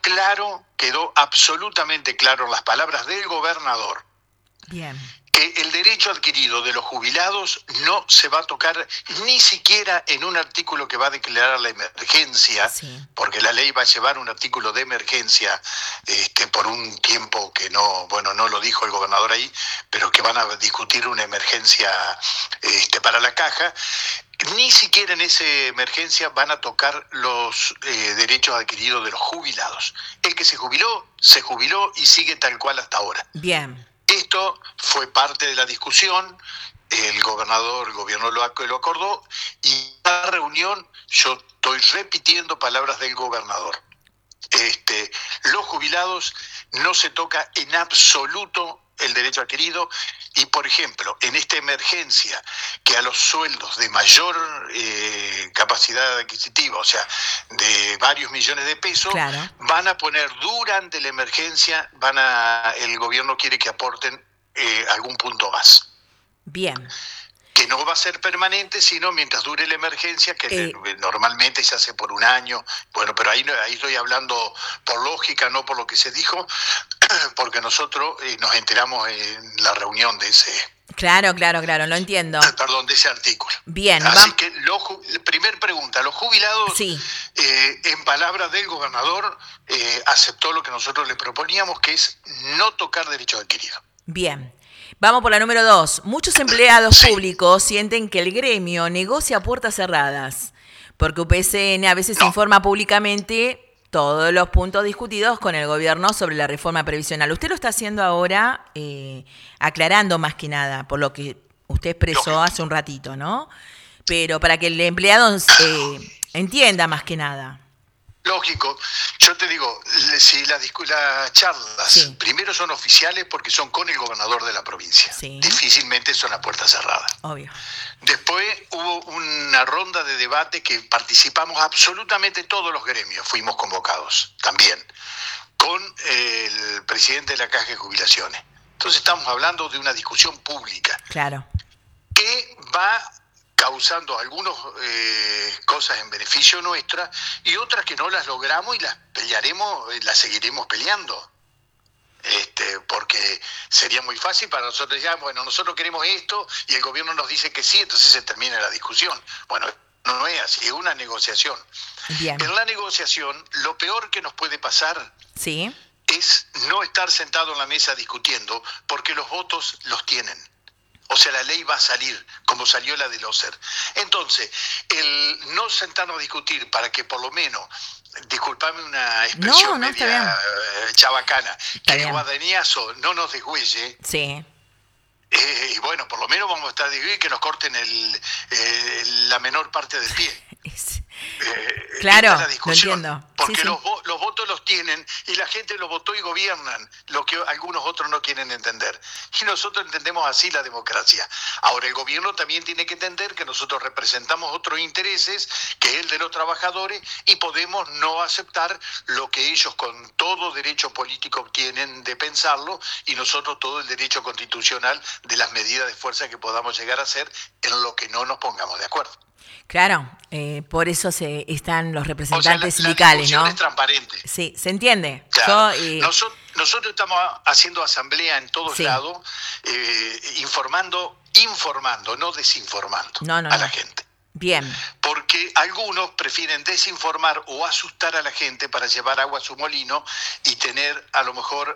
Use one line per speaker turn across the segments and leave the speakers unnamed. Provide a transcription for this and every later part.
claro, quedó absolutamente claro en las palabras del gobernador,
Bien.
que el derecho adquirido de los jubilados no se va a tocar ni siquiera en un artículo que va a declarar la emergencia,
Sí.
porque la ley va a llevar un artículo de emergencia por un tiempo que no, bueno, no lo dijo el gobernador ahí, pero que van a discutir una emergencia para la caja. Ni siquiera en esa emergencia van a tocar los derechos adquiridos de los jubilados. El que se jubiló y sigue tal cual hasta ahora.
Bien.
Esto fue parte de la discusión, el gobierno lo acordó, y en la reunión yo estoy repitiendo palabras del gobernador. Los jubilados no se toca en absoluto el derecho adquirido y, por ejemplo, en esta emergencia que a los sueldos de mayor capacidad adquisitiva, o sea, de varios millones de pesos,
Claro.
van a poner durante la emergencia, el gobierno quiere que aporten algún punto más.
Bien.
Que no va a ser permanente, sino mientras dure la emergencia, que normalmente se hace por un año. Bueno, pero ahí estoy hablando por lógica, no por lo que se dijo, porque nosotros nos enteramos en la reunión de ese...
Claro, lo entiendo.
Perdón, de ese artículo.
Bien,
Así que, primer pregunta, los jubilados,
sí.
En palabras del gobernador, aceptó lo que nosotros le proponíamos, que es no tocar derecho adquirido.
Bien. Vamos por la número 2. Muchos empleados públicos sienten que el gremio negocia a puertas cerradas, porque UPCN a veces informa públicamente todos los puntos discutidos con el gobierno sobre la reforma previsional. Usted lo está haciendo ahora aclarando más que nada, por lo que usted expresó hace un ratito, ¿no? Pero para que el empleado entienda más que nada.
Lógico, yo te digo, si las charlas primero son oficiales porque son con el gobernador de la provincia, difícilmente son a puerta cerrada.
Obvio.
Después hubo una ronda de debate que participamos absolutamente todos los gremios, fuimos convocados también, con el presidente de la Caja de Jubilaciones. Entonces estamos hablando de una discusión pública.
Claro.
Que va causando algunas cosas en beneficio nuestra y otras que no las logramos y las pelearemos, las seguiremos peleando. Porque sería muy fácil para nosotros ya, bueno, nosotros queremos esto y el gobierno nos dice que sí, entonces se termina la discusión. Bueno, no es así, es una negociación.
Bien.
En la negociación, lo peor que nos puede pasar es no estar sentado en la mesa discutiendo, porque los votos los tienen. O sea, la ley va a salir, como salió la del OSER. Entonces, el no sentarnos a discutir para que por lo menos, disculpame una expresión media chabacana, que el guadañazo no nos deshuelle.
Sí.
Y bueno, por lo menos vamos a estar de que nos corten la menor parte del pie.
Claro, lo entiendo.
Porque los votos los tienen y la gente los votó y gobiernan, lo que algunos otros no quieren entender. Y nosotros entendemos así la democracia. Ahora, el gobierno también tiene que entender que nosotros representamos otros intereses, que es el de los trabajadores, y podemos no aceptar lo que ellos con todo derecho político tienen de pensarlo, y nosotros todo el derecho constitucional de las medidas de fuerza que podamos llegar a hacer en lo que no nos pongamos de acuerdo.
Claro, por eso están los representantes sindicales, ¿no?
Es transparente.
Sí, ¿se entiende?
Claro. Nosotros estamos haciendo asamblea en todos lados, informando, no desinformando a la gente.
Bien.
Porque algunos prefieren desinformar o asustar a la gente para llevar agua a su molino y tener a lo mejor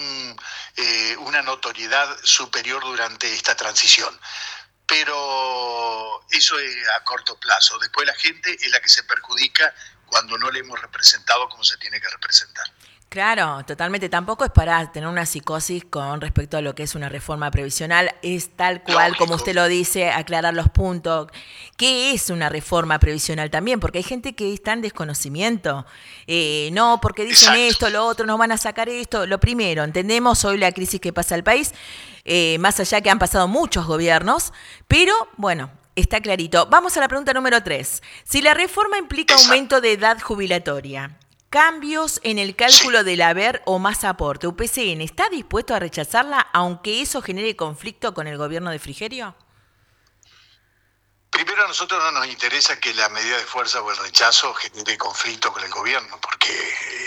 una notoriedad superior durante esta transición. Pero eso es a corto plazo. Después la gente es la que se perjudica cuando no le hemos representado como se tiene que representar.
Claro, totalmente. Tampoco es para tener una psicosis con respecto a lo que es una reforma previsional. Es tal cual, como usted lo dice, aclarar los puntos. ¿Qué es una reforma previsional también? Porque hay gente que está en desconocimiento. No, porque dicen esto, lo otro, nos van a sacar esto. Lo primero, entendemos hoy la crisis que pasa el país, más allá que han pasado muchos gobiernos, pero bueno, está clarito. Vamos a la pregunta número 3. Si la reforma implica aumento de edad jubilatoria, cambios en el cálculo del haber o más aporte, ¿UPCN está dispuesto a rechazarla aunque eso genere conflicto con el gobierno de Frigerio?
Primero, a nosotros no nos interesa que la medida de fuerza o el rechazo genere conflicto con el gobierno, porque